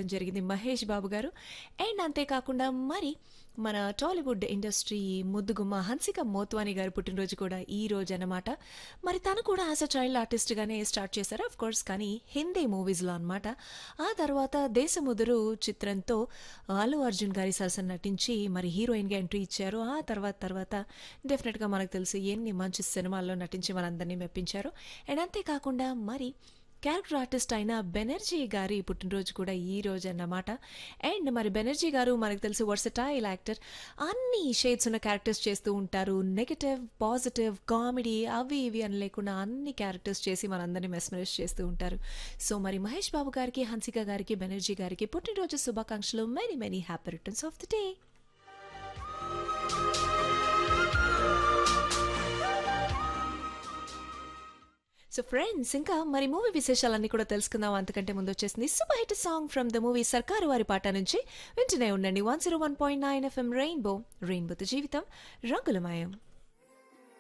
జరిగింది మహేష్ బాబు గారు. అండ్ అంతేకాకుండా మరి మన టాలీవుడ్ ఇండస్ట్రీ ముద్దుగుమ్మ హన్సిక మోత్వాని గారి పుట్టినరోజు కూడా ఈ రోజు అన్నమాట. మరి తను కూడా యాజ్ అ చైల్డ్ ఆర్టిస్ట్గానే స్టార్ట్ చేశారు ఆఫ్ కోర్స్, కానీ హిందీ మూవీస్లో అన్నమాట. ఆ తర్వాత దేశముదురు చిత్రంతో అల్లు అర్జున్ గారి సరసన నటించి మరి హీరోయిన్గా ఎంట్రీ ఇచ్చారు. ఆ తర్వాత డెఫినెట్గా మనకు తెలిసి ఎన్ని మంచి సినిమాల్లో నటించి మనందరినీ మెప్పించారు. అండ్ అంతేకాకుండా మరి క్యారెక్టర్ ఆర్టిస్ట్ అయిన బెనర్జీ గారి పుట్టినరోజు కూడా ఈ రోజు అన్నమాట. అండ్ మరి బెనర్జీ గారు మనకు తెలిసి వర్సటైల్ యాక్టర్. అన్ని షేడ్స్ ఉన్న క్యారెక్టర్స్ చేస్తూ ఉంటారు. నెగటివ్, పాజిటివ్, కామెడీ అవి ఇవి అని లేకుండా అన్ని క్యారెక్టర్స్ చేసి మనందరినీ మెస్మరైజ్ చేస్తూ ఉంటారు. సో మరి మహేష్ బాబు గారికి, హన్సిక గారికి, బెనర్జీ గారికి పుట్టినరోజు శుభాకాంక్షలు. Many many happy returns of the day. So friends, ఇంకా మరి మూవీ విశేషాలన్నీ కూడా తెలుసుకుందాం. అంతకంటే ముందు వచ్చేసింది super hit song from the movie సర్కారు వారి పాట నుంచి. వింటూనే ఉండండి 101.9 FM రెయిన్బో, రెయిన్బోతో జీవితం రంగులమయం.